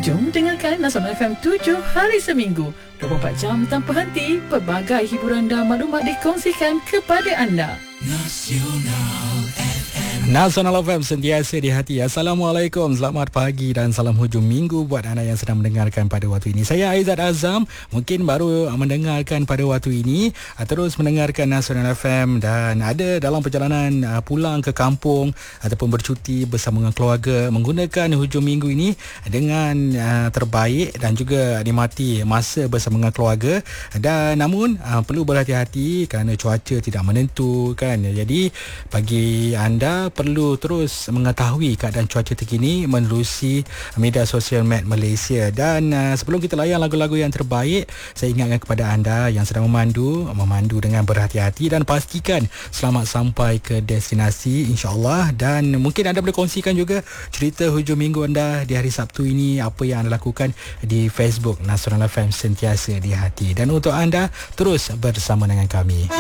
Jom dengarkan Nasional FM 7 hari seminggu, 24 jam tanpa henti. Pelbagai hiburan dan maklumat dikongsikan kepada anda. Nasional FM, sentiasa di hati. Assalamualaikum, selamat pagi dan salam hujung minggu buat anda yang sedang mendengarkan pada waktu ini. Saya Aizat Azam, mungkin baru mendengarkan pada waktu ini, terus mendengarkan Nasional FM dan ada dalam perjalanan pulang ke kampung ataupun bercuti bersama dengan keluarga, menggunakan hujung minggu ini dengan terbaik dan juga nikmati masa bersama dengan keluarga. Dan namun perlu berhati-hati kerana cuaca tidak menentu kan. Jadi bagi anda perlu terus mengetahui keadaan cuaca terkini menerusi media sosial Met Malaysia. Dan sebelum kita layan lagu-lagu yang terbaik, saya ingatkan kepada anda yang sedang memandu dengan berhati-hati dan pastikan selamat sampai ke destinasi insya-Allah. Dan mungkin anda boleh kongsikan juga cerita hujung minggu anda di hari Sabtu ini, apa yang anda lakukan di Facebook Nasional FM, sentiasa di hati. Dan untuk anda terus bersama dengan kami.